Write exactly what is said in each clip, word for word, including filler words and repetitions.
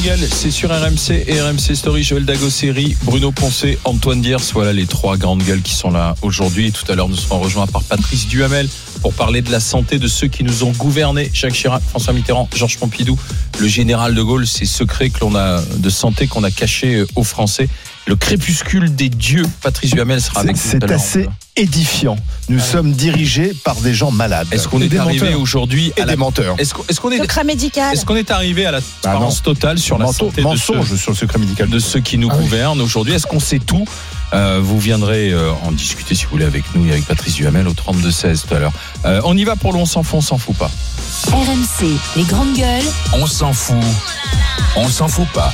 C'est sur R M C et R M C Story. Joël Dagosseri, Bruno Poncet, Antoine Diers. Voilà les trois grandes gueules qui sont là aujourd'hui. Et tout à l'heure, nous serons rejoints par Patrice Duhamel pour parler de la santé de ceux qui nous ont gouvernés. Jacques Chirac, François Mitterrand, Georges Pompidou, le général de Gaulle. Ces secrets que l'on a de santé qu'on a cachés aux Français. Le crépuscule des dieux. Patrice Duhamel sera avec nous. C'est assez édifiant. Nous ouais. sommes dirigés par des gens malades. Est-ce qu'on est arrivé aujourd'hui à la... des menteurs Est-ce qu'on, est-ce qu'on est secret médical. Est-ce qu'on est arrivé à la transparence ah totale sur la Manteau, santé mensonge de ceux, sur le secret médical de ceux qui nous ah gouvernent oui. aujourd'hui? Est-ce qu'on sait tout? Euh, vous viendrez euh, en discuter si vous voulez avec nous et avec Patrice Duhamel au trente-deux seize tout à l'heure. Euh, on y va pour le on s'en fout, on s'en fout pas. R M C, les grandes gueules. On s'en fout, on s'en fout pas.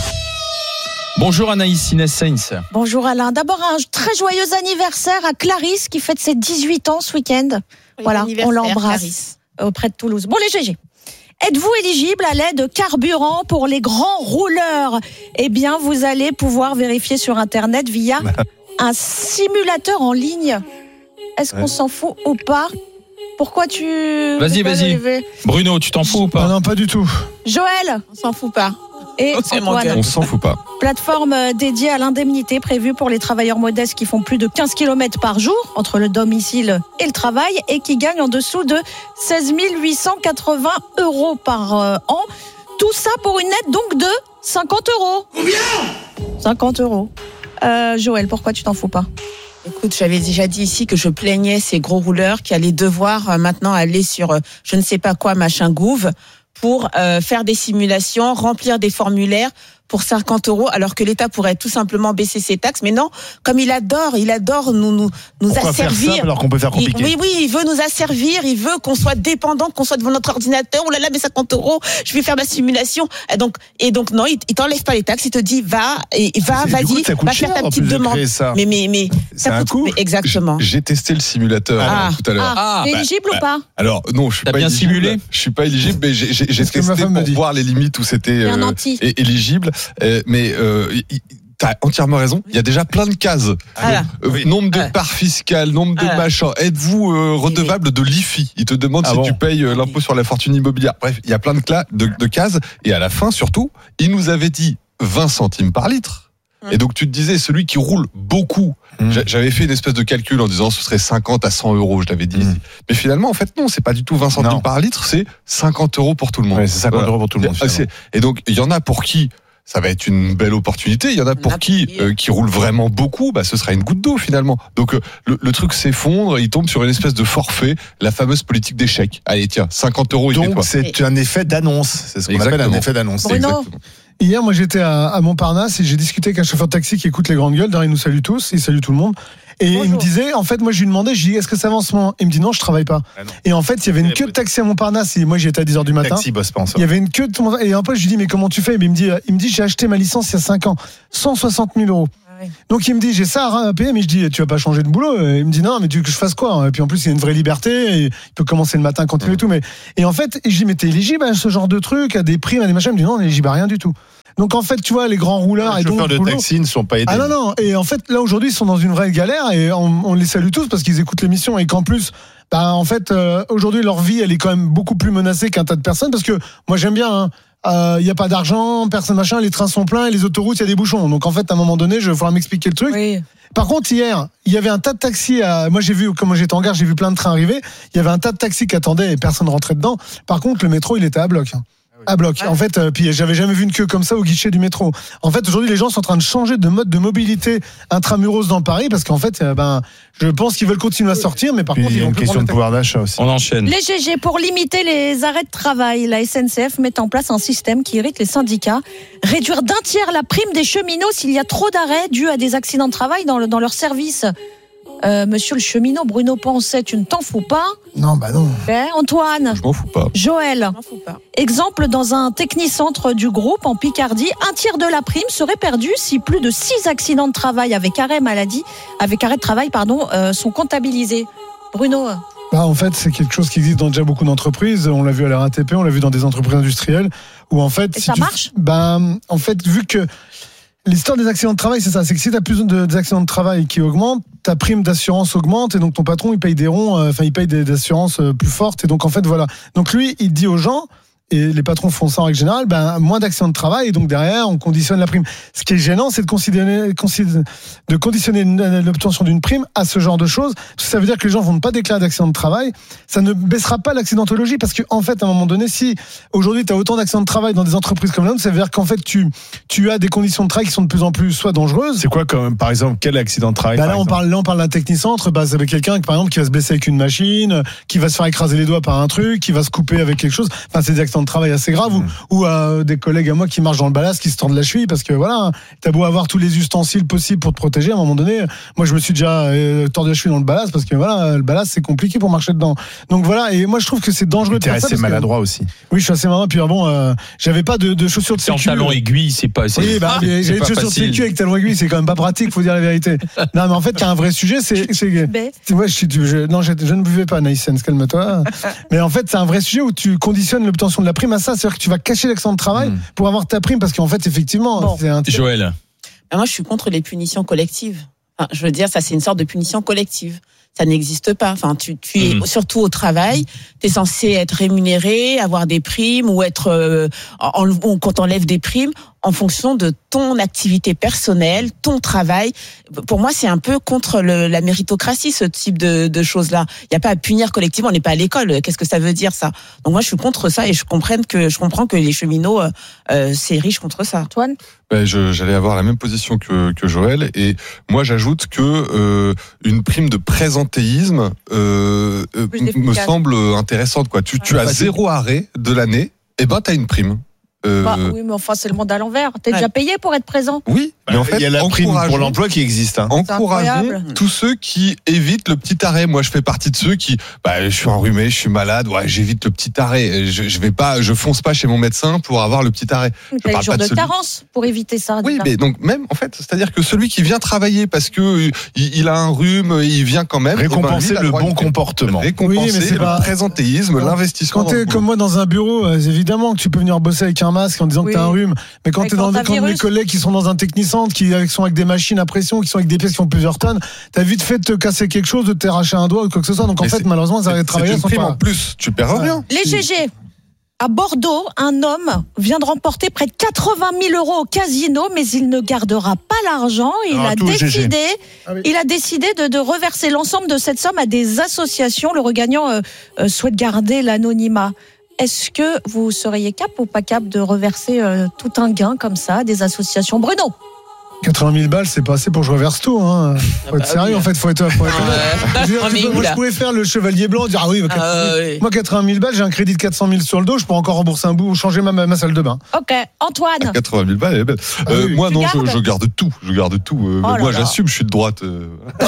Bonjour Anaïs Inès Sainz. Bonjour Alain. D'abord un très joyeux anniversaire à Clarisse qui fête ses dix-huit ans ce week-end. Oui, voilà, on l'embrasse Clarisse. Auprès de Toulouse. Bon les G G. Êtes-vous éligible à l'aide carburant pour les grands rouleurs? Eh bien, vous allez pouvoir vérifier sur Internet via un simulateur en ligne. Est-ce qu'on ouais. s'en fout ou pas? Pourquoi tu... Vas-y, vas-y. Arriver Bruno, tu t'en fous ou pas? Non, non, pas du tout. Joël? On s'en fout pas. Et Antoine, on s'en fout pas. Plateforme dédiée à l'indemnité prévue pour les travailleurs modestes qui font plus de quinze kilomètres par jour entre le domicile et le travail et qui gagnent en dessous de seize mille huit cent quatre-vingts euros par euh, an. Tout ça pour une aide donc de cinquante euros. Combien? cinquante euros. Euh, Joël, pourquoi tu t'en fous pas? Écoute, j'avais déjà dit ici que je plaignais ces gros rouleurs qui allaient devoir euh, maintenant aller sur euh, je ne sais pas quoi, machin gouv, pour euh, faire des simulations, remplir des formulaires pour cinquante euros, alors que l'État pourrait tout simplement baisser ses taxes. Mais non, comme il adore, il adore nous nous nous Pourquoi asservir. Faire simple alors qu'on peut faire compliqué. Il, oui, oui, il veut nous asservir, il veut qu'on soit dépendant, qu'on soit devant notre ordinateur. Oh là là, mais cinquante euros, je vais faire ma simulation. Et donc, et donc non, il, il t'enlève pas les taxes, il te dit va et va, c'est, vas-y, coup, va faire ta petite demande. Mais mais mais c'est ça un coûte, coup. mais exactement. J'ai testé le simulateur ah, tout à l'heure. Ah, t'es ah, éligible bah, ou pas? Alors non, je suis T'as pas bien éligible. Simulé je suis pas éligible, mais j'ai, j'ai, j'ai testé pour voir les limites où c'était euh, éligible. Euh, mais euh, t'as entièrement raison. Il y a déjà plein de cases. Voilà. Euh, oui. Nombre de voilà. parts fiscales, nombre de voilà. machins. Êtes-vous euh, redevable de l'I F I? Il te demande ah si bon. tu payes euh, l'impôt sur la fortune immobilière. Bref, il y a plein de, cla- de, de cases. Et à la fin, surtout, il nous avait dit vingt centimes par litre. Et donc tu te disais, celui qui roule beaucoup, mmh. j'avais fait une espèce de calcul en disant ce serait cinquante à cent euros, je l'avais dit. Mmh. Mais finalement, en fait, non, c'est pas du tout vingt centimes non. par litre, c'est cinquante euros pour tout le monde. Ouais, c'est cinquante voilà. euros pour tout le monde. Et donc, il y en a pour qui ça va être une belle opportunité. Il y en a pour qui euh, qui roulent vraiment beaucoup, bah ce sera une goutte d'eau finalement. Donc euh, le, le truc s'effondre, il tombe sur une espèce de forfait, la fameuse politique des chèques. Allez tiens, cinquante euros. Donc c'est un effet d'annonce. C'est ce qu'on Exactement. appelle un effet d'annonce. Bruno. Hier, moi, j'étais à, à Montparnasse et j'ai discuté avec un chauffeur de taxi qui écoute les grandes gueules. D'ailleurs, il nous salue tous, il salue tout le monde. Et Bonjour. Il me disait, en fait, moi, je lui demandais, je lui dis, est-ce que ça va en ce moment? Il me dit, non, je travaille pas. Ah et en fait, il y avait une queue de taxi à Montparnasse. Et moi, j'y étais à dix heures du matin. Taxi bosse pas en ça. Il y avait une queue de... Et après, je lui dis, mais comment tu fais? Et il me dit, il me dit, j'ai acheté ma licence il y a cinq ans. cent soixante mille euros. Donc il me dit j'ai ça à payer, mais je dis tu vas pas changer de boulot. Et il me dit non mais tu veux que je fasse quoi? Et puis en plus il y a une vraie liberté, et il peut commencer le matin quand il veut et tout. Mais et en fait je dis mais t'es éligible à ce genre de truc, à des primes, à des machins? Il me dit non, on est éligible à rien du tout. Donc en fait tu vois les grands rouleurs les et donc chauffeurs de boulot, taxi ne sont pas aidés. Ah non non et en fait là aujourd'hui ils sont dans une vraie galère et on, on les salue tous parce qu'ils écoutent l'émission et qu'en plus bah en fait euh, aujourd'hui leur vie elle est quand même beaucoup plus menacée qu'un tas de personnes parce que moi j'aime bien hein, il euh, y a pas d'argent, personne machin, les trains sont pleins et les autoroutes il y a des bouchons. Donc en fait à un moment donné, je vais falloir m'expliquer le truc. Oui. Par contre hier, il y avait un tas de taxis à... moi j'ai vu comme j'étais en gare, j'ai vu plein de trains arriver, il y avait un tas de taxis qui attendaient et personne rentrait dedans. Par contre, le métro, il était à bloc. À bloc. Ouais. En fait, euh, puis j'avais jamais vu une queue comme ça au guichet du métro. En fait, aujourd'hui, les gens sont en train de changer de mode de mobilité intramuros dans Paris parce qu'en fait, euh, ben, je pense qu'ils veulent continuer à sortir, mais par puis contre, il y a une question de pouvoir d'achat aussi. On enchaîne. Les G G, pour limiter les arrêts de travail, la S N C F met en place un système qui irrite les syndicats. Réduire d'un tiers la prime des cheminots s'il y a trop d'arrêts dus à des accidents de travail dans, le, dans leur service. Euh, monsieur le cheminot, Bruno Poncet, tu ne t'en fous pas? Non, bah non. Okay. Antoine? Je m'en fous pas. Joël? Je m'en fous pas. Exemple, dans un technicentre du groupe en Picardie, un tiers de la prime serait perdu si plus de six accidents de travail avec arrêt maladie, avec arrêt de travail, pardon, euh, sont comptabilisés. Bruno? Bah, en fait, c'est quelque chose qui existe dans déjà beaucoup d'entreprises. On l'a vu à la R A T P, on l'a vu dans des entreprises industrielles où en fait, Et si ça tu... marche? Bah, en fait, vu que l'histoire des accidents de travail, c'est ça. C'est que si tu as plus de, des accidents de travail qui augmentent, ta prime d'assurance augmente et donc ton patron, il paye des ronds, enfin, euh, il paye des, des assurances euh, plus fortes. Et donc, en fait, voilà. Donc, lui, il dit aux gens, et les patrons font ça en règle générale, ben, moins d'accidents de travail, et donc derrière, on conditionne la prime. Ce qui est gênant, c'est de conditionner, de conditionner l'obtention d'une prime à ce genre de choses, parce que ça veut dire que les gens vont ne pas déclarer d'accident de travail, ça ne baissera pas l'accidentologie, parce qu'en en fait, à un moment donné, si aujourd'hui tu as autant d'accidents de travail dans des entreprises comme la nôtre, ça veut dire qu'en fait, tu, tu as des conditions de travail qui sont de plus en plus soit dangereuses. C'est quoi, comme, par exemple, quel accident de travail? Ben là, on parle, là, on parle d'un technicentre, bah, c'est avec quelqu'un, par exemple, qui va se blesser avec une machine, qui va se faire écraser les doigts par un truc, qui va se couper avec quelque chose. Enfin, c'est des accidents de travail assez graves, mmh. ou, ou euh, des collègues à moi qui marchent dans le ballast, qui se tordent la cheville, parce que voilà, t'as beau avoir tous les ustensiles possibles pour te protéger, à un moment donné, moi je me suis déjà euh, tordu la cheville dans le ballast, parce que voilà, le ballast c'est compliqué pour marcher dedans. Donc voilà, et moi je trouve que c'est dangereux de faire ça. T'es assez maladroit que, aussi. Oui, je suis assez maladroit, puis bon, euh, j'avais pas de, de chaussures de sécu. C'est en talon aiguille, c'est pas assez. Oui, bah, j'avais des chaussures de sécu avec talon aiguille, c'est quand même pas pratique, faut dire la vérité. Non, mais en fait, il y a un vrai sujet, c'est, c'est, c'est moi, je, je, non, je, je ne buvais pas, Naïsens, calme-toi. Mais en fait, c'est un vrai sujet où tu conditionnes l'obtention de la prime à ça, c'est-à-dire que tu vas cacher l'accident de travail mmh. pour avoir ta prime, parce qu'en fait, effectivement, bon. c'est un. Joël. Moi, je suis contre les punitions collectives. Enfin, je veux dire, ça, c'est une sorte de punition collective. Ça n'existe pas. Enfin, tu, tu es mmh. surtout au travail, tu es censé être rémunéré, avoir des primes ou être euh, en, en, quand on enlève des primes en fonction de ton activité personnelle, ton travail. Pour moi, c'est un peu contre le, la méritocratie, ce type de, de choses-là. Il n'y a pas à punir collectivement, on n'est pas à l'école. Qu'est-ce que ça veut dire, ça? Donc moi, je suis contre ça et je comprends que, je comprends que les cheminots, euh, c'est riche contre ça. Antoine? Ben, je, j'allais avoir la même position que, que Joël, et moi, j'ajoute que euh, une prime de présentéisme euh, euh, me semble intéressante, quoi. Tu, ouais, tu as zéro arrêt de l'année, et ben t'as une prime. Euh... Bah, oui, mais enfin, c'est le monde à l'envers. T'es ouais. déjà payé pour être présent? Oui, mais en fait, il y a la prime pour l'emploi qui existe. Hein. Encourageons tous ceux qui évitent le petit arrêt. Moi, je fais partie de ceux qui, bah, je suis enrhumé, je suis malade, ouais, j'évite le petit arrêt. Je, je vais pas, je fonce pas chez mon médecin pour avoir le petit arrêt. Mais t'as les jours de, de carence pour éviter ça. Oui, déjà. Mais donc même, en fait, c'est-à-dire que celui qui vient travailler parce que il, il a un rhume, il vient quand même. Récompenser ben, lui, le bon comportement. Récompenser oui, mais c'est le pas... présentéisme, non. l'investissement. Quand t'es comme moi dans un bureau, évidemment que tu peux venir bosser avec un masque en disant oui. que t'as un rhume. Mais quand tu es dans des quand mes collègues qui sont dans un technicentre, qui sont avec des machines à pression, qui sont avec des pièces qui font plusieurs tonnes, t'as vite fait de te casser quelque chose, de t'arracher un doigt ou quoi que ce soit. Donc en mais fait, malheureusement, ça arrive de travailler. C'est une prime en plus, tu perds rien. Les G G. À Bordeaux, un homme vient de remporter près de quatre-vingt mille euros au casino, mais il ne gardera pas l'argent. Il ah, a décidé, ah, oui. il a décidé de, de reverser l'ensemble de cette somme à des associations. Le regagnant euh, euh, souhaite garder l'anonymat. Est-ce que vous seriez cap ou pas cap de reverser euh, tout un gain comme ça à des associations? Bruno? quatre-vingt mille balles, c'est pas assez pour que je reverse tout. Hein. Faut être sérieux, en fait, faut être. Faut être ouais. dire, peux, moi, je pourrais faire le chevalier blanc, dire ah oui, ah, oui. moi quatre-vingt mille balles, j'ai un crédit de quatre cent mille sur le dos, je peux encore rembourser un bout ou changer ma, ma salle de bain. Ok, Antoine. quatre-vingt mille balles, elle est belle. Euh, ah, oui. Moi, tu non, je, je garde tout. Je garde tout. Euh, oh moi, j'assume, je suis de droite. Euh...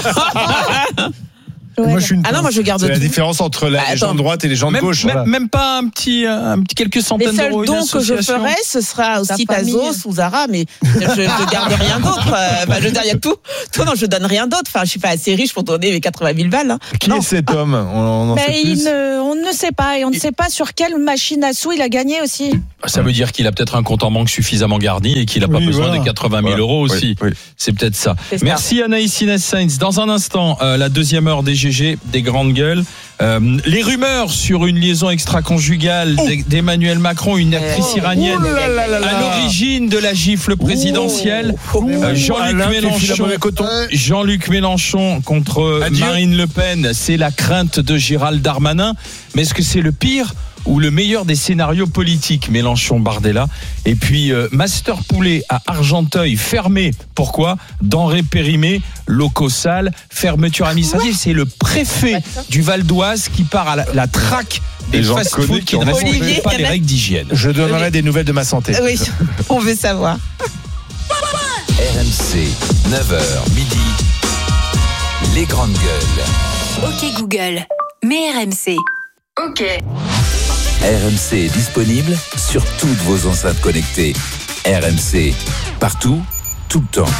Ouais. Moi, je suis une... Ah non, moi je garde. C'est la différence entre la, bah, les gens de droite et les gens même, de gauche. Même, voilà. même pas un petit, un petit quelques centaines d'euros. Les seuls dons que je ferais, ce sera aussi Tazos ou Zara, mais je ne garde rien d'autre. Enfin, je veux dire, il y a tout. tout. Non, je donne rien d'autre. Enfin, je suis pas assez riche pour donner mes quatre-vingt mille balles. Hein. Qui non. est cet homme? On, on en mais sait plus. Il ne, on ne sait pas, et on ne sait pas sur quelle machine à sous il a gagné aussi. Ça veut dire qu'il a peut-être un compte en banque suffisamment garni et qu'il n'a pas oui, besoin voilà. des quatre-vingt mille euros aussi. Oui, oui. C'est peut-être ça. C'est Merci ça. Anaïs Inès-Sainz. Dans un instant, euh, la deuxième heure des G G, des grandes gueules. Euh, les rumeurs sur une liaison extra-conjugale oh. d'Emmanuel Macron, une actrice oh. iranienne oh là là là là. à l'origine de la gifle présidentielle. Oh. Euh, Jean-Luc Alain, Mélenchon, Jean-Luc Mélenchon contre Adieu. Marine Le Pen, c'est la crainte de Gérald Darmanin. Mais est-ce que c'est le pire ou le meilleur des scénarios politiques? Mélenchon, Bardella. Et puis euh, Master Poulet à Argenteuil fermé. Pourquoi? Denrées périmées, locaux sales, fermeture administrative. C'est le préfet du Val d'Oise qui part à la, la traque des fast-food qui ne respectent pas les règles d'hygiène. Je donnerai des nouvelles de ma santé. Oui, on veut savoir. R M C, neuf heures midi. Les grandes gueules. Ok Google, mets R M C. Ok. R M C est disponible sur toutes vos enceintes connectées. R M C, partout, tout le temps.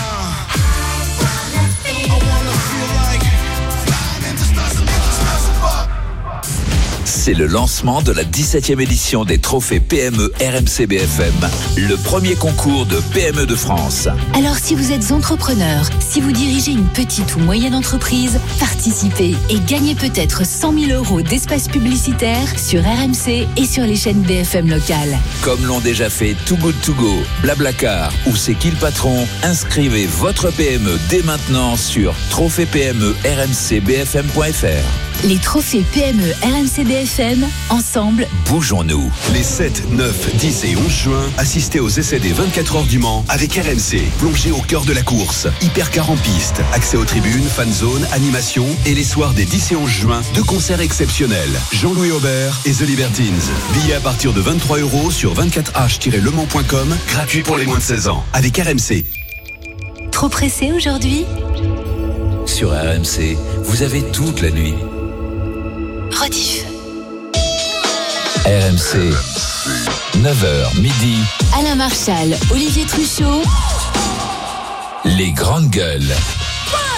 C'est le lancement de la dix-septième édition des trophées P M E R M C B F M, le premier concours de P M E de France. Alors si vous êtes entrepreneur, si vous dirigez une petite ou moyenne entreprise, participez et gagnez peut-être cent mille euros d'espace publicitaire sur R M C et sur les chaînes B F M locales. Comme l'ont déjà fait Too Good To Go, Blablacar ou C'est qui le patron, inscrivez votre P M E dès maintenant sur trophée P M E R M C B F M point F R. Les trophées P M E R M C B F M, ensemble, bougeons-nous. Les sept, neuf, dix et onze juin, assistez aux essais des vingt-quatre heures du Mans avec R M C. Plongez au cœur de la course. Hypercar en piste, accès aux tribunes, fan zone, animation et les soirs des dix et onze juin, deux concerts exceptionnels. Jean-Louis Aubert et The Libertines. Billets à partir de vingt-trois euros sur vingt-quatre h tiret le mans point com, gratuit pour les moins de seize ans. Avec R M C. Trop pressé aujourd'hui ? Sur R M C, vous avez toute la nuit. Rediff. R M C, neuf heures midi. Alain Marchal, Olivier Truchot. Les grandes gueules.